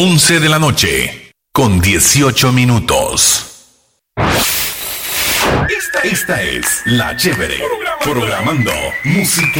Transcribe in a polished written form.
11 de la noche, con 18 minutos. Esta es La Chévere, programando música